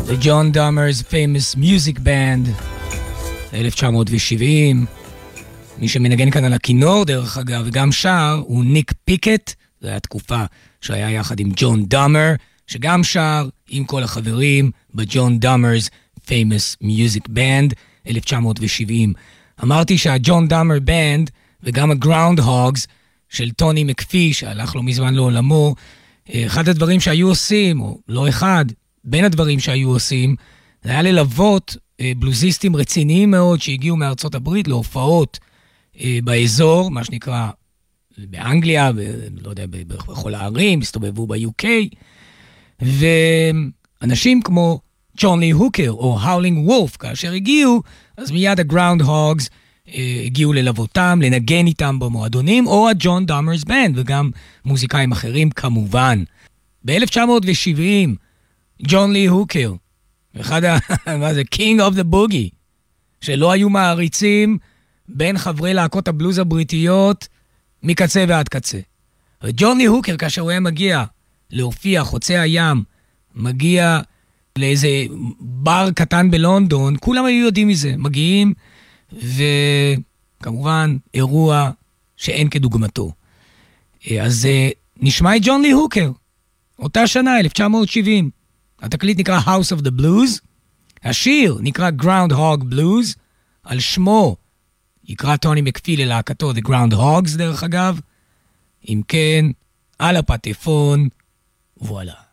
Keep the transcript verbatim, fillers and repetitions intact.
The John Dummer's Famous Music Band, אלף תשע מאות שבעים. מי שמנגן כאן על הכינור, דרך אגב, וגם שר, הוא ניק פיקט. זו הייתה תקופה שהיה יחד עם ג'ון דאמר, שגם שר עם כל החברים בג'ון דאמר's Famous Music Band, אלף תשע מאות שבעים. אמרתי שהג'ון דאמר בנד וגם הגראונד הוגס של טוני מקפי, שהלך לו מזמן לעולמו, אחד הדברים שהיו עושים, או לא אחד, בין הדברים שהיו עושים, זה היה ללוות בלוזיסטים רציניים מאוד שהגיעו מארצות הברית להופעות באזור, מה שנקרא באנגליה, ב, לא יודע, בכל הערים, הסתובבו ב-יו קיי, ואנשים כמו ג'וני הוקר או האולינג וולף, כאשר הגיעו, אז מיד הגראונד הוגס הגיעו ללוותם, לנגן איתם במועדונים, או הג'ון דאמר's בנד, וגם מוזיקאים אחרים כמובן. ב-אלף תשע מאות שבעים, ג'ון לי הוקר, אחד ה... מה זה? King of the Boogie, שלא היו מעריצים בין חברי להקות הבלוז הבריטיות מקצה ועד קצה. וג'ון לי הוקר, כאשר הוא היה מגיע להופיע חוצה הים, מגיע לאיזה בר קטן בלונדון, כולם היו יודעים מזה, מגיעים, וכמובן אירוע שאין כדוגמתו. אז נשמע את ג'ון לי הוקר, אותה שנה, אלף תשע מאות שבעים. התקליט נקרא House of the Blues, השיר נקרא Groundhog Blues, על שמו יקרא טוני מקפי ללהקתו The Groundhogs דרך אגב. אם כן, על הפטפון, וואלה.